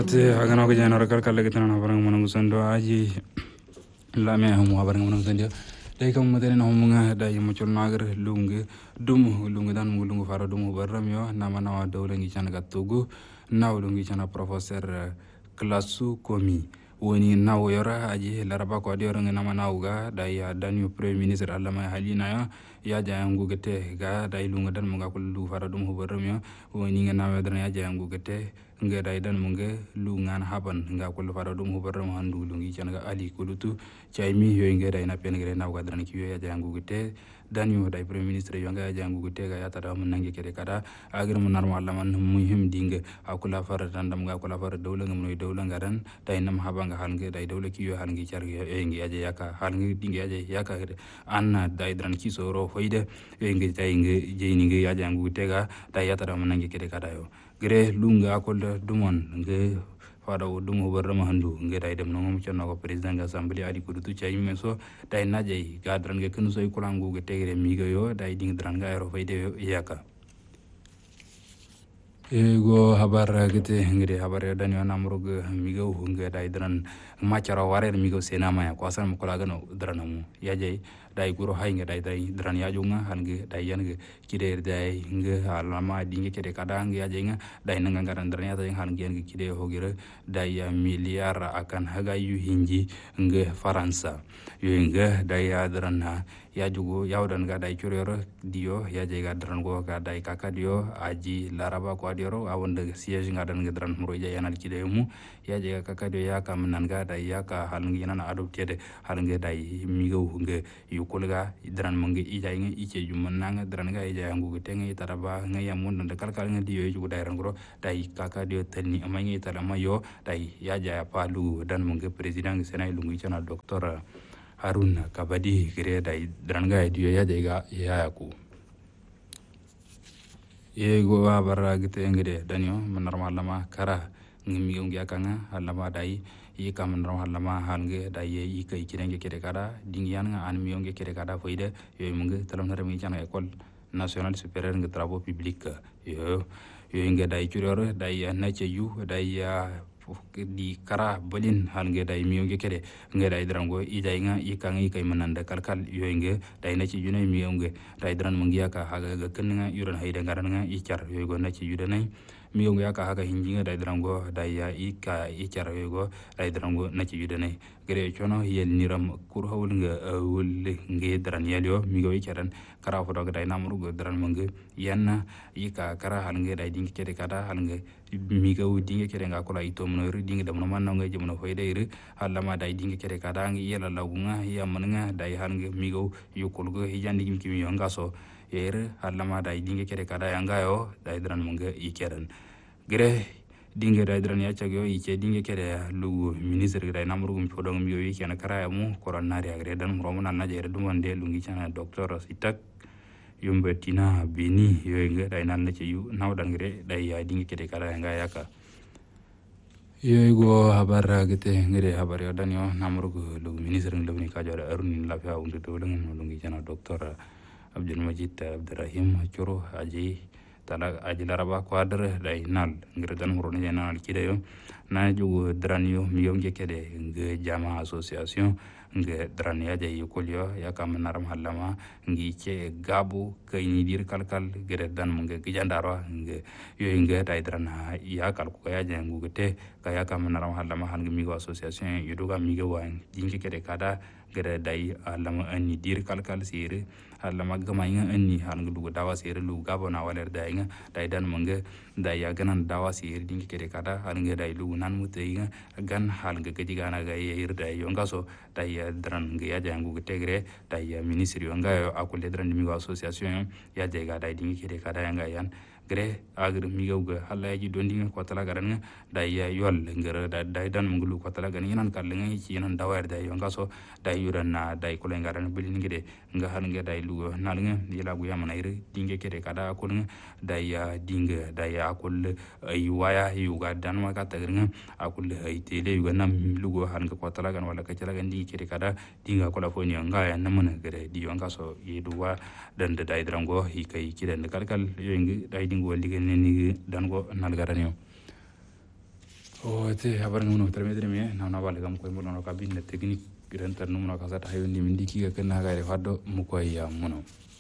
gate agana ko jana rakal kala gitana na barang manang sando aji la me hamu barang manang sando dai kam mate na hamu nga dai mo chol nagar lungu lungu dan mu lungu fara dum barram yo na mana wa dawla ngi chan gatugo na lungu chan professeur klasu komi woni nawo yora aji laraba ko dioro ngena mana uga dai danu premier ministre allama halina ya jangu gete ga dai lungu dan mu ga kullu fara dum barram yo woni ngena wa dan ya jangu gete nga dai dan munga lu ngan haban nga ko fara dum ho barram handu lu ngi chan ga ali kulutu chaymi yo nga dai na pen ngere na ga dan ki yo ya jangu gete dan yo dai premier ministre yo nga jangu gete ga ya tada mun nange kede kada agir mun narma allaman muhim dinga akula fara dan dam ga kula fara dawla ngam noy dawla ngaran dai nam haba nga hal nge dai dawla ki yo hal ngi char yo e ngi aje yaka hal ngi dinga aje yaka anna dai dan ki so ro hoide e ngi dai ngi je ni ngi ya jangu gete ga dai ya tada mun nange kede kada yo gre lunga akol dumon nge fada dum ho barama handu nge dai dem no mo chonno ko president assembly ali ko du chay meso dai naje ga dran nge kunu soy kulangu ge tegre mi ga yo dai ding dran ga ro fayde yaka ego habar gete ngire habar dan yo namro ge mi ga nge dai dran machara ware mi ga sena ma ko asan mo kula ga no dran mu yaje dai guro hay nge dai dran ya junga hange dai yan nge kide dai nge alama dinge kede kadang ya jenga dai nanga ngaran dran ya dai hange nge kide hogire dai ya miliar akan haga yu hinji nge faransa yu nge dai ya dran ya jugo yawdan ga dai curero dio ya jega dran go ga dai kaka dio aji laraba ko dioro awonde siege ga dan nge dran muro ya yanal kide mu ya jega kaka dio ya kam nan ga dai ya ka hal nge nan adoptede hal nge dai migo nge kulga dran mangi ija ngi ice jumman nanga dran ga ija ngu tenge taraba ngi yamun da kalkal ngi diyo ju dai rangro dai kaka dio tani amangi talama yo dai ya ja palu dan mangi president senai lungu chana doktor Harun Kabadi gire dai dran ga diyo ya ga ya ku ye go bara gite ngire danyo normal lama kara ngi ngi akanga halama dai yi kam ron halama hange da ye yi kai kirenge kere kada dingiyan nga an miyonge kere kada foide yo munge talon remi chana école nationale supérieure nge travaux publics yo nge dai curero dai na yu dai di kara bolin hange dai miyonge kere nge dai drango i dai nga i kan i kai mananda kalkal yo nge dai na ci yune miyonge dai dran mungiya ka haga ga kenga yuran hayda ngaran nga i char yo go na ci yudanai miyongo yaka haka hinjinga dai drango dai ya ika ichara yego dai drango na ci yudane gere chono yel niram kur hawl nga wulle nge dran yelyo migo icharan kara fodo dai namru go dran mange yanna ika kara hal nge dai dingi kede kada hal nge migo dingi kede nga kula ito mono ri dingi dam no manno nge jemno hoyde ri halama dai dingi kede kada ngi yela lagunga ya manga dai hal nge migo yukulgo hijandi kimi yonga so yer halama dai dingi kede kada yanga yo dai dran mange ikeran gere dinge dai dran ya chagyo ike dinge kede lugu ministre dai namru gum podong mi wi kana karaya mu koronari agre dan romana na jere dumande lungi chana doctor sitak yumbe tina bini yo nge dai nan na ci yu nawdan gere dai ya dinge kede karaya nga yaka yo go habar gete ngere habar yo dan yo namru lugu ministre ngulni ka jara arun la fa unde to lungi chana doctor Abdul Majid Abdurrahim Choro aji tala aji laraba quadre dai nal ngir dan hurone nal kide yo na jugo dran yo miyom je kede nge jama association nge dran ya je yukolyo ya kam naram halama ngi che gabu kayni dir kalkal gere dan nge gijandaro nge yo nge dai dran ya kal ko ya je ngugete kaya kam naram halama han ngi migo association yuduga migo wan jinje kede kada gere dai alama anni dir kalkal sire alama gama inga anni han ngi dawa sire lu gabo na waler dai nga dai dan mange dai ya ganan dawa sire dingi kede kada han ngi dai lu nan mute inga gan hal ngi gedi gana ga yir dai yonga so dai ya dran ngi ya jangu tegre dai ya ministry yonga akule dran mi association ya jega dai dingi kede kada yanga yan gre agr mi gawga halla yaji dondi ko tala garan dai ya yol ngere dai dan mungulu ko tala gan yinan kal ngi ci yinan dawar dai yonga so dai yuran na dai ko ngaran bilin ngide nga han ngi dai lu nal nga yela gu yamana ire dinge kede kada ko dai ya dinga dai ya akul ay waya yuga dan ma ka tagringa akul ay tele yuga nam lugo han ko tala gan wala ka tala gan dinge kede kada dinga ko la foni nga ya namuna gre di yonga so yeduwa dan dai drango hikai kidan kalkal yongi dai dingo ligen ni dan go nal garanyo o te habar ngono termedre me na na bale gam ko mo no kabine technique rentar no no kasata hayo ndi mindi ki ga kana ga re faddo mu ko ya mono